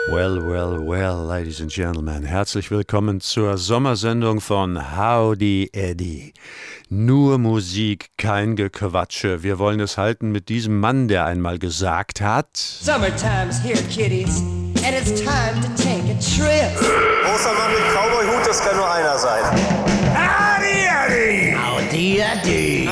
Well, well, well, ladies and gentlemen, herzlich willkommen zur Sommersendung von Howdy Eddie. Nur Musik, kein Gequatsche. Wir wollen es halten mit diesem Mann, der einmal gesagt hat: Summertime's here, kiddies, and it's time to take a trip. Großer Mann mit Cowboy-Hut, das kann nur einer sein. Howdy, Eddie! Howdy, Eddie!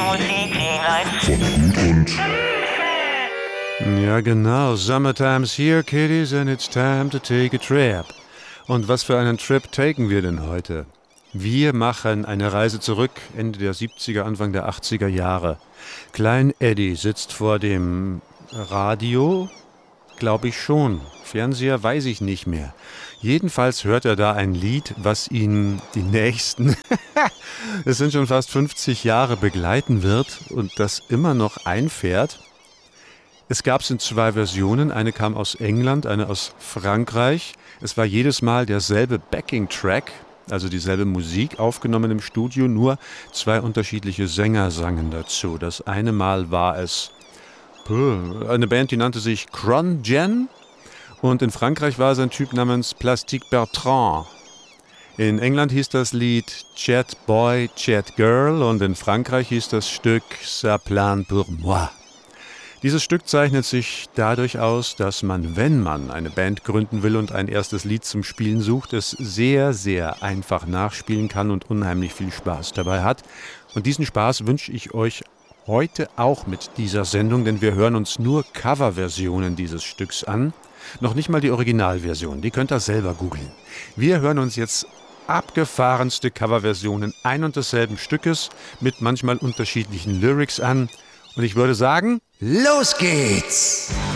Ja genau, Summertime's here, kiddies, and it's time to take a trip. Und was für einen Trip taken wir denn heute? Wir machen eine Reise zurück, Ende der 70er, Anfang der 80er Jahre. Klein Eddie sitzt vor dem Radio, glaube ich schon. Fernseher weiß ich nicht mehr. Jedenfalls hört er da ein Lied, was ihn die nächsten, es sind schon fast 50 Jahre begleiten wird und das immer noch einfährt. Es gab es in zwei Versionen, eine kam aus England, eine aus Frankreich. Es war jedes Mal derselbe Backing-Track, also dieselbe Musik aufgenommen im Studio, nur zwei unterschiedliche Sänger sangen dazu. Das eine Mal war es eine Band, die nannte sich Cron Gen, und in Frankreich war es ein Typ namens Plastique Bertrand. In England hieß das Lied Chat Boy, Chat Girl und in Frankreich hieß das Stück Ça plane pour moi. Dieses Stück zeichnet sich dadurch aus, dass man, wenn man eine Band gründen will und ein erstes Lied zum Spielen sucht, es sehr, sehr einfach nachspielen kann und unheimlich viel Spaß dabei hat. Und diesen Spaß wünsche ich euch heute auch mit dieser Sendung, denn wir hören uns nur Coverversionen dieses Stücks an. Noch nicht mal die Originalversion, die könnt ihr selber googeln. Wir hören uns jetzt abgefahrenste Coverversionen ein und desselben Stückes mit manchmal unterschiedlichen Lyrics an. Und ich würde sagen, los geht's!